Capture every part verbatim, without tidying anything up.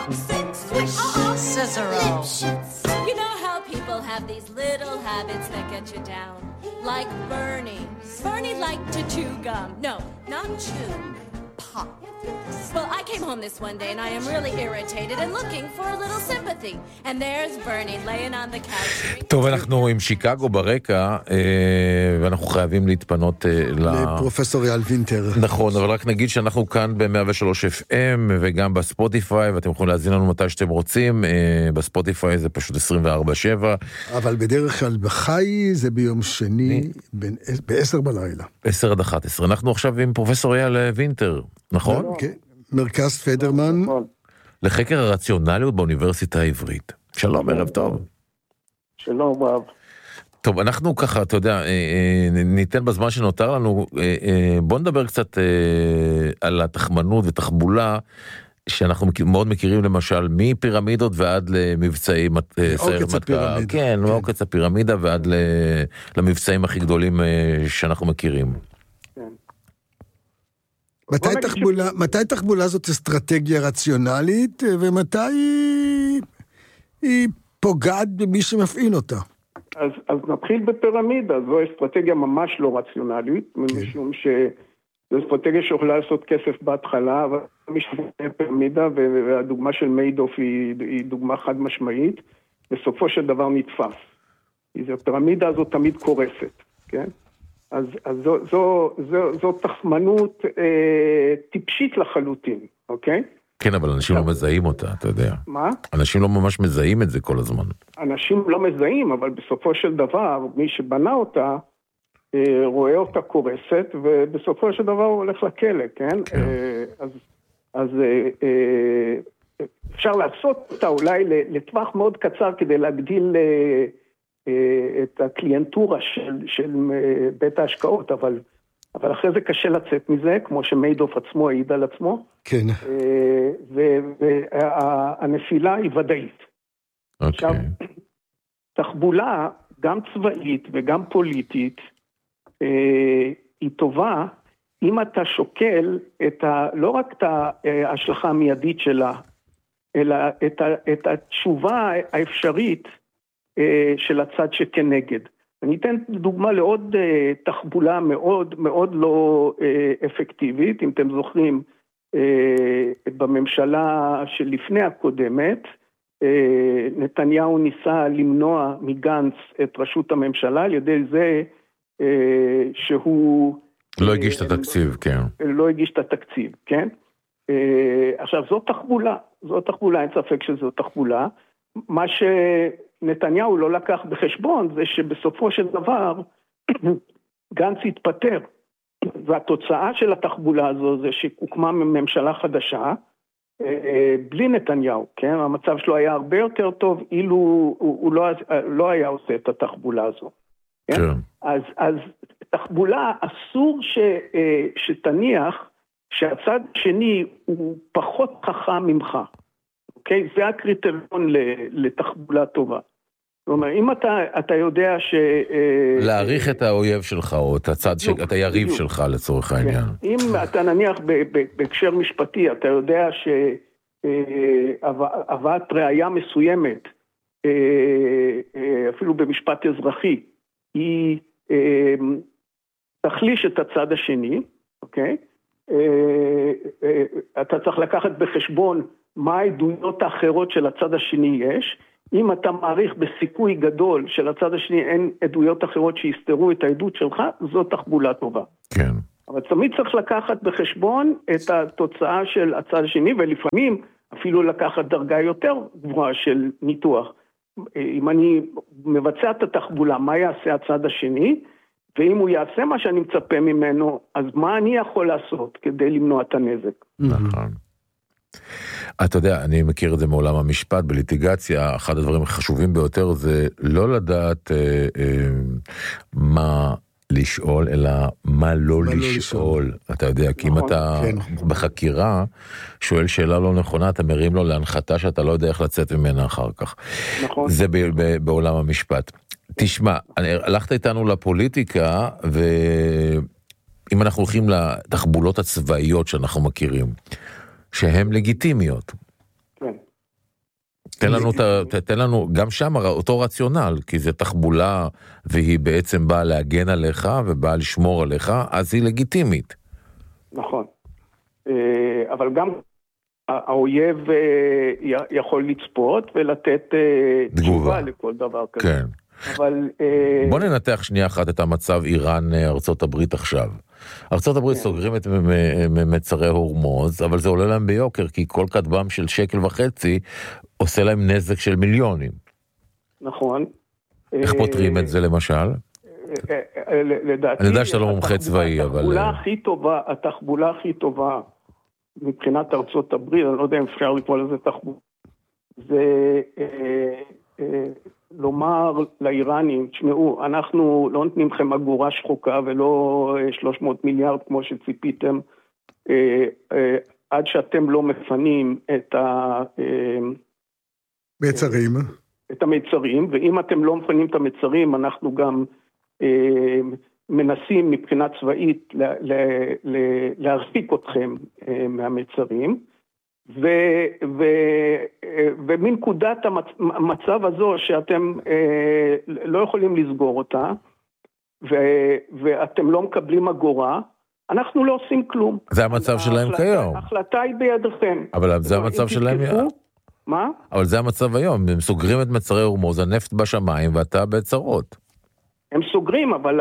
chopstick, swish, uh-uh. Cicero. Lipschitz. You know how people have these little habits that get you down? Like Bernie. Bernie liked to chew gum. No, not chew. Pop. Well, I came home this one day and I am really irritated and looking for a little sympathy. And there's Bernie laying on the couch. טוב, אנחנו עם שיקגו ברקע, ואנחנו חייבים להתפנות לפרופסור אייל וינטר. נכון, אבל רק נגיד שאנחנו כאן ב-מאה ושלוש אף אם וגם בספוטיפיי, ואתם יכולים להזין לנו מתי שאתם רוצים. בספוטיפיי זה פשוט עשרים וארבע שבע. אבל בדרך כלל בחי זה ביום שני ב-עשר בלילה. עשר עד אחת עשרה. אנחנו עכשיו עם פרופסור אייל וינטר, נכון? כן. מרכז פדרמן. לחקר הרציונליות באוניברסיטה העברית. שלום, ערב טוב. שלום רב. טוב, אנחנו ככה, אתה יודע, ניתן בזמן שנותר לנו, בוא נדבר קצת על התחמנות ותחבולה, שאנחנו מאוד מכירים למשל מפירמידות ועד למבצעים, מעוקץ הפירמידה. כן, מעוקץ הפירמידה ועד למבצעים הכי גדולים שאנחנו מכירים. מתי תחבולה, מתי תחבולה זאת אסטרטגיה רציונלית, ומתי היא, היא פוגעת במי שמפעיל אותה? אז, אז נתחיל בפירמידה, זו אסטרטגיה ממש לא רציונלית, כן. משום שזו אסטרטגיה שיכולה לעשות כסף בהתחלה, אבל מי שבנה פירמידה, והדוגמה של מיידוף היא, היא דוגמה חד משמעית, בסופו של דבר נתפס. הפירמידה הזו תמיד קורסת, כן? אז, אז זו, זו, זו, זו תחמנות אה, טיפשית לחלוטין, אוקיי? כן, אבל אנשים לא מזהים אותה, אתה יודע. מה? אנשים לא ממש מזהים את זה כל הזמן. אנשים לא מזהים, אבל בסופו של דבר, מי שבנה אותה, אה, רואה אותה קורסת, ובסופו של דבר הוא הולך לכלא, כן? כן. אה, אז, אז אה, אה, אפשר לעשות אותה אולי לטווח מאוד קצר, כדי להגדיל אה, את הקליינטורה של, של בית ההשקעות, אבל, אבל אחרי זה קשה לצאת מזה, כמו שמיידוף עצמו העיד על עצמו. כן. והנפילה היא ודאית. אוקיי. עכשיו, תחבולה, גם צבאית וגם פוליטית, היא טובה, אם אתה שוקל את ה, לא רק את ההשלכה המיידית שלה, אלא את, ה, את התשובה האפשרית, של הצד שכנגד. אני אתן דוגמה לעוד תחבולה מאוד מאוד לא אפקטיבית, אם אתם זוכרים, בממשלה שלפני הקודמת, נתניהו ניסה למנוע מגנץ את ראשות הממשלה, על ידי זה שהוא... לא הגיש את התקציב, כן. לא הגיש את התקציב, כן. עכשיו, זו תחבולה, זו תחבולה, אין ספק שזו תחבולה. מה שנתניהו לא לקח בחשבון זה שבסופו של דבר גנץ התפטר, והתוצאה של התחבולה הזו זה שהוקמה ממשלה חדשה בלי נתניהו, כן? המצב שלו היה הרבה יותר טוב אילו הוא, הוא לא, לא היה עושה את התחבולה הזו. כן? כן. אז, אז תחבולה אסור ש, שתניח שהצד שני הוא פחות חכם ממך. אוקיי? זה הקריטריון לתחבולה טובה. זאת אומרת, אם אתה, אתה יודע ש... להעריך את האויב שלך, או את הצד, ש... את היריב שלך לצורך העניין. אם אתה נניח בהקשר משפטי, אתה יודע שהבאת ראיה מסוימת, אפילו במשפט אזרחי, היא תחליש את הצד השני, אוקיי? אתה צריך לקחת בחשבון מה העדויות האחרות של הצד השני יש. אם אתה מעריך בסיכוי גדול של הצד השני אין עדויות אחרות שיסתרו את העדות שלך, זו תחבולה טובה. כן. אבל תמיד צריך לקחת בחשבון את התוצאה של הצד השני, ולפעמים אפילו לקחת דרגה יותר גבוהה של ניתוח. אם אני מבצע את התחבולה, מה יעשה הצד השני? ואם הוא יעשה מה שאני מצפה ממנו, אז מה אני יכול לעשות כדי למנוע את הנזק? נכון. אתה יודע, אני מכיר את זה מעולם המשפט, בליטיגציה, אחד הדברים החשובים ביותר זה לא לדעת אה, אה, מה לשאול, אלא מה לא מה לשאול. לא לשאול. אתה יודע, כי נכון, אם אתה כן. בחקירה שואל שאלה לא נכונה, אתה מרים לו להנחתה שאתה לא יודע איך לצאת ממנה אחר כך. נכון. זה ב- ב- בעולם המשפט. תשמע, הלכת איתנו לפוליטיקה, ואם אנחנו הולכים לתחבולות הצבאיות שאנחנו מכירים, שהן לגיטימיות. כן. תן לנו, תן לנו גם שם אותו רציונל, כי זה תחבולה והיא בעצם באה להגן עליך ובאה לשמור עליך, אז היא לגיטימית. נכון. אבל גם האויב יכול לצפות ולתת תגובה לכל דבר כזה. כן. אבל... בוא ננתח שנייה אחת את המצב איראן ארצות הברית עכשיו. ארצות הברית סוגרים את מצרי הורמוז, אבל זה עולה להם ביוקר, כי כל כטב"ם של שקל וחצי עושה להם נזק של מיליונים. נכון. איך פותרים את זה למשל? לדעתי... אני יודע שאתה לא מומחה צבאי, אבל... התחבולה הכי טובה, התחבולה הכי טובה, מבחינת ארצות הברית, אני לא יודע אם אפשר לקרוא לזה תחבולה, זה לומר לאיראנים, תשמעו, אנחנו לא נותנים לכם אגורה שחוקה ולא שלוש מאות מיליארד כמו שציפיתם, עד שאתם לא מפנים את ה... מצרים. את המצרים, ואם אתם לא מפנים את המצרים, אנחנו גם מנסים מבחינה צבאית להרחיק אתכם מהמצרים, ומנקודת המצב הזו שאתם לא יכולים לסגור אותה, ואתם לא מקבלים אגורה, אנחנו לא עושים כלום. זה המצב שלהם כיום. ההחלטה היא בידיכם. אבל זה המצב שלהם היום. מה? אבל זה המצב היום, הם סוגרים את מצרי הורמוז, הנפט בשמיים ואתה בצרות. הם סוגרים, אבל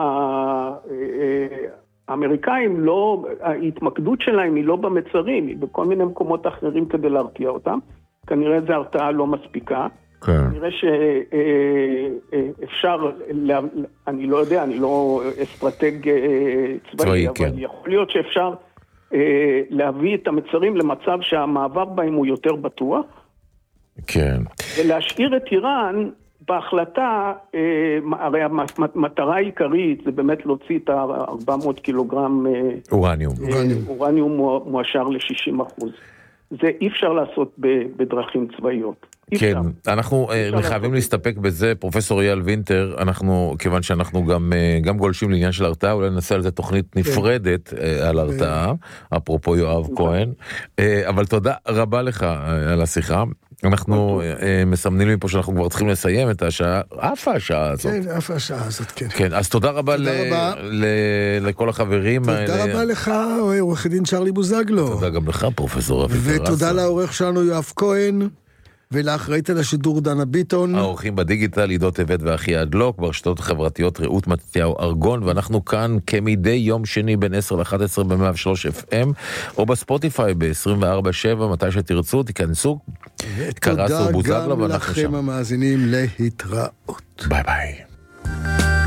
האמריקאים לא, ההתמקדות שלהם היא לא במצרים, היא בכל מיני מקומות אחרים כדי להרתיע אותם. כנראה זו הרתעה לא מספיקה. כן. כנראה שאפשר, אני לא יודע, אני לא אסטרטג צבאי, אבל כן. יכול להיות שאפשר להביא את המצרים למצב שהמעבר בהם הוא יותר בטוח. כן. ולהשאיר את איראן בהחלטה, הרי המטרה העיקרית זה באמת להוציא את ה-ארבע מאות קילוגרם אורניום. אורניום מועשר ל-שישים אחוז. זה אי אפשר לעשות בדרכים צבאיות. כן, אנחנו חייבים להסתפק בזה, פרופסור אייל וינטר, אנחנו, כיוון שאנחנו גם, גם גולשים לעניין של הרתעה, אולי ננסה על זה תוכנית נפרדת על הרתעה, אפרופו יואב כהן, אבל תודה רבה לך על השיחה, אנחנו מסמנים לי פה שאנחנו כבר צריכים לסיים את השעה, אף השעה הזאת. כן, אף השעה הזאת, כן. כן, אז תודה רבה לכל החברים. תודה רבה לך, עורך דין צ'רלי בוזגלו. תודה גם לך, פרופסור אבי פרסה. ותודה לעורך שלנו יואב כהן. ולאחראית על השידור דנה ביטון. האורחים בדיגיטל, עידו טבת ואחי הדלוק, ברשתות החברתיות רעות מתתיהו ארגון, ואנחנו כאן כמדי יום שני בין עשר לאחת עשרה ב-מאה ושלוש אף אם, או בספוטיפיי ב-עשרים וארבע שבע, מתי שתרצו, תיכנסו. ותודה גם לכם המאזינים להתראות. ביי ביי.